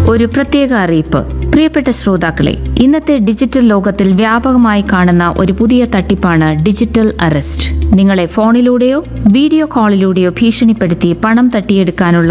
ഒരു പ്രത്യേക അറിയിപ്പ്. പ്രിയപ്പെട്ട ശ്രോതാക്കളെ, ഇന്നത്തെ ഡിജിറ്റൽ ലോകത്തിൽ വ്യാപകമായി കാണുന്ന ഒരു പുതിയ തട്ടിപ്പാണ് ഡിജിറ്റൽ അറസ്റ്റ്. നിങ്ങളെ ഫോണിലൂടെയോ വീഡിയോ കോളിലൂടെയോ ഭീഷണിപ്പെടുത്തി പണം തട്ടിയെടുക്കാനുള്ള